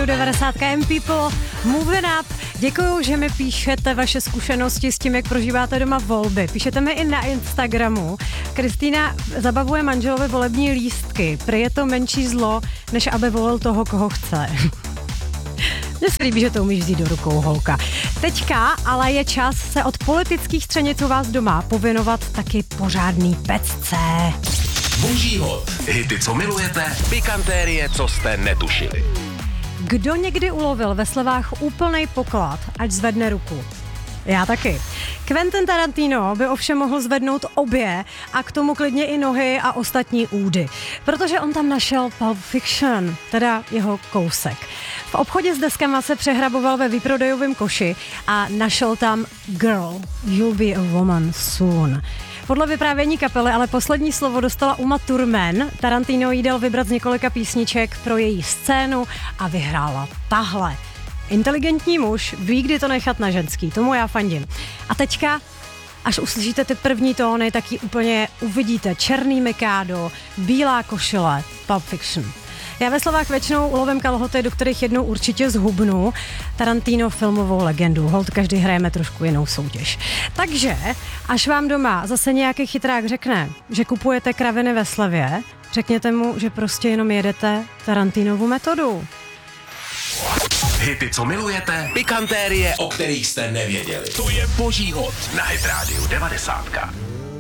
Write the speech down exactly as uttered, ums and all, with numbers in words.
Rádiu devadesát M People, Moving Up. Děkuju, že mi píšete vaše zkušenosti s tím, jak prožíváte doma volby. Píšete mi i na Instagramu. Kristýna zabavuje manželovi volební lístky. Prý je to menší zlo, než aby volil toho, koho chce. Mně se líbí, že to umíš vzít do rukou, holka. Teďka ale je čas se od politických třenic u vás doma pověnovat taky pořádný pecce. Boží hod. Hity, co milujete, pikantérie, co jste netušili. Kdo někdy ulovil ve slevách úplnej poklad, ať zvedne ruku? Já taky. Quentin Tarantino by ovšem mohl zvednout obě a k tomu klidně i nohy a ostatní údy, protože on tam našel Pulp Fiction, teda jeho kousek. V obchodě s deskama se přehraboval ve výprodejovém koši a našel tam Girl, You'll be a woman soon. Podle vyprávění kapely ale poslední slovo dostala Uma Thurman. Tarantino jí dal vybrat z několika písniček pro její scénu a vyhrála tahle. Inteligentní muž ví, kdy to nechat na ženský, tomu já fandím. A teďka, až uslyšíte ty první tóny, tak ji úplně uvidíte. Černý mikádo, bílá košile, Pulp Fiction. Já ve slovách většinou ulovím kalhoty, do kterých jednou určitě zhubnu. Tarantino filmovou legendu, holt každý hrajeme trošku jinou soutěž. Takže, až vám doma zase nějaký chytrák řekne, že kupujete kraviny ve slevě, řekněte mu, že prostě jenom jedete Tarantinovu metodu. Hity, co milujete, pikantérie, o kterých jste nevěděli. To je Boží hod na Hit Rádiu devadesát.